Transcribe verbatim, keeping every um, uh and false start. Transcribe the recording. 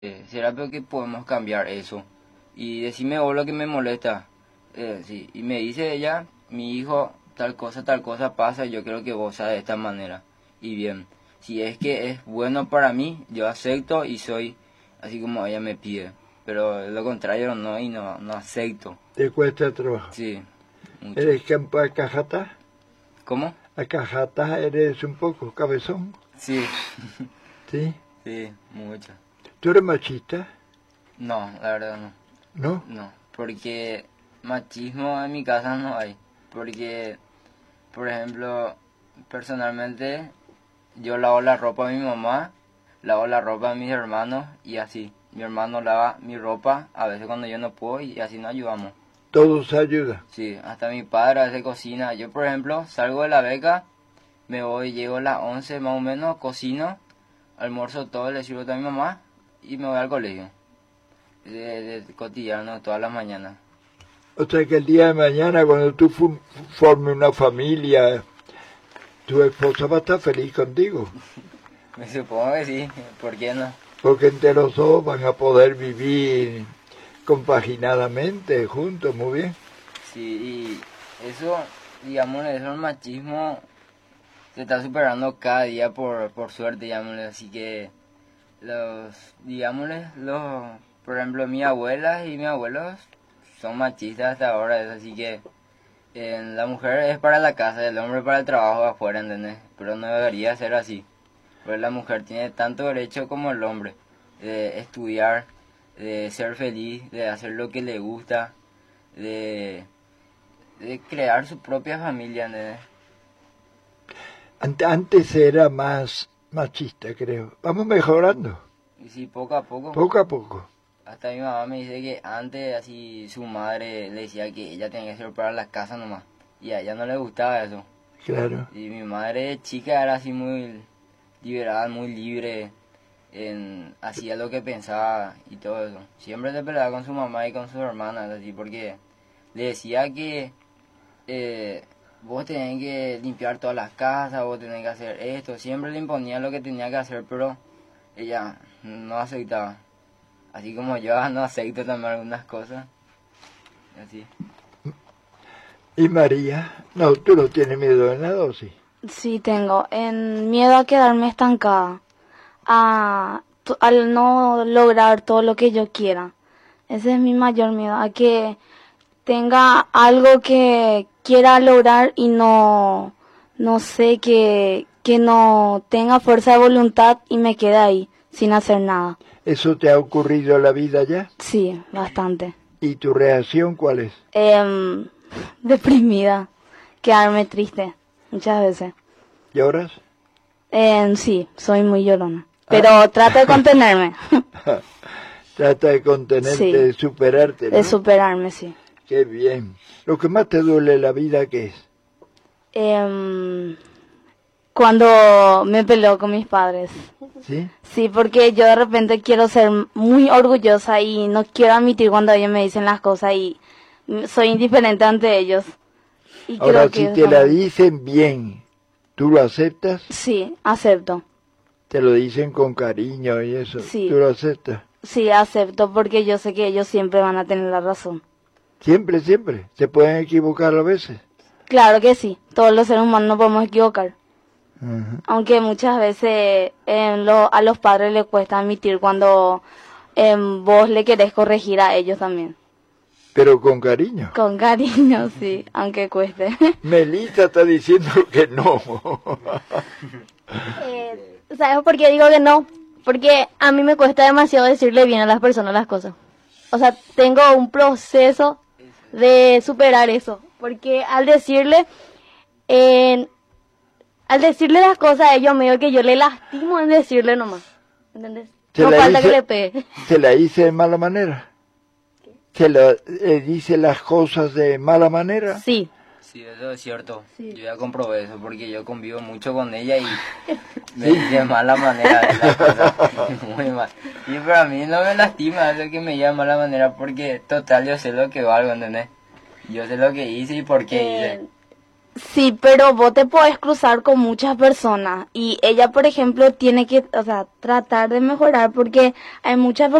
Eh, ¿será pero que podemos cambiar eso? Y decime vos lo que me molesta. Eh, sí, y me dice ella, mi hijo, tal cosa, tal cosa pasa, y yo creo que vos sabes de esta manera. Y bien, si es que es bueno para mí, yo acepto y soy así como ella me pide. Pero lo contrario no, y no, no acepto. ¿Te cuesta trabajo? Sí, mucho. ¿Eres campo acajata? ¿Cómo? ¿Acajata eres un poco cabezón? Sí. ¿Sí? Sí, mucho. ¿Tú eres machista? No, la verdad no. ¿No? No, porque machismo en mi casa no hay. Porque, por ejemplo, personalmente, yo lavo la ropa a mi mamá, lavo la ropa a mis hermanos y así. Mi hermano lava mi ropa, a veces cuando yo no puedo, y así nos ayudamos. Todos se ayudan. Sí, hasta mi padre a veces cocina. Yo, por ejemplo, salgo de la beca, me voy, llego a las once más o menos, cocino, almuerzo todo, le sirvo todo a mi mamá y me voy al colegio. De, de cotidiano todas las mañanas. O sea que el día de mañana, cuando tú fu- formes una familia, tu esposa va a estar feliz contigo. Me supongo que sí, ¿por qué no? Porque entre los dos van a poder vivir compaginadamente, juntos, muy bien. Sí, y eso, digamos, eso el machismo se está superando cada día por, por suerte, digámosle, así que los, digámosle, los, por ejemplo, mi abuela y mis abuelos son machistas hasta ahora, es así que eh, la mujer es para la casa, el hombre para el trabajo afuera, ¿entendés? Pero no debería ser así, pues la mujer tiene tanto derecho como el hombre de estudiar, de ser feliz, de hacer lo que le gusta, de, de crear su propia familia, ¿entendés? Ante- Antes era más machista, creo. Vamos mejorando, Y sí, poco a poco. poco a poco. Hasta mi mamá me dice que antes así su madre le decía que ella tenía que ser para la casa nomás. Y a ella no le gustaba eso. Claro. Y mi madre chica era así muy liberal, muy libre. En, hacía lo que pensaba y todo eso. Siempre se peleaba con su mamá y con sus hermanas, así porque le decía que eh, vos tenés que limpiar todas las casas, vos tenés que hacer esto. Siempre le imponía lo que tenía que hacer, pero ella no aceptaba. Así como yo no acepto también algunas cosas. Así. ¿Y María? No, tú no tienes miedo de nada, ¿o sí? Sí, tengo en miedo a quedarme estancada, a to- al no lograr todo lo que yo quiera. Ese es mi mayor miedo, a que tenga algo que quiera lograr y no, no sé, que, que no tenga fuerza de voluntad y me quede ahí, sin hacer nada. ¿Eso te ha ocurrido en la vida ya? Sí, bastante. ¿Y tu reacción cuál es? Em, deprimida, quedarme triste, muchas veces. ¿Lloras? Em, sí, soy muy llorona, pero trato de contenerme, Trata de contenerte, Sí. de superarte, ¿no? de superarme, sí. Qué bien. Lo que más te duele en la vida, ¿qué es? Em, cuando me peleo con mis padres. ¿Sí? Sí, porque yo de repente quiero ser muy orgullosa y no quiero admitir cuando ellos me dicen las cosas y mm, soy indiferente ante ellos. Y Ahora, creo si que te la dicen bien, ¿tú lo aceptas? Sí, acepto. Te lo dicen con cariño y eso. Sí. ¿Tú lo aceptas? Sí, acepto porque yo sé que ellos siempre van a tener la razón. Siempre, siempre. ¿Se pueden equivocar a veces? Claro que sí, todos los seres humanos nos podemos equivocar. Ajá. Aunque muchas veces em, lo- a los padres les cuesta admitir cuando em, vos le querés corregir a ellos también. Pero con cariño. Con cariño, sí, aunque cueste. Melissa está diciendo que no. Eh, ¿Sabes por qué digo que no? Porque a mí me cuesta demasiado decirle bien a las personas las cosas. O sea, tengo un proceso de superar eso. Porque al decirle, eh, al decirle las cosas a ellos, medio que yo le lastimo en decirle nomás. ¿Entendés? Se No la falta dice- que le pegue. ¿Se la dice de mala manera? ¿Se la, le dice las cosas de mala manera? Sí. Sí, eso es cierto. Sí. Yo ya comprobé eso porque yo convivo mucho con ella y me dice de mala manera de las cosas. Muy mal. Y para mí no me lastima eso que me diga de mala manera porque total yo sé lo que valgo, ¿entendés? Yo sé lo que hice y por qué Eh, hice. Sí, pero vos te podés cruzar con muchas personas y ella, por ejemplo, tiene que, o sea, tratar de mejorar porque hay muchas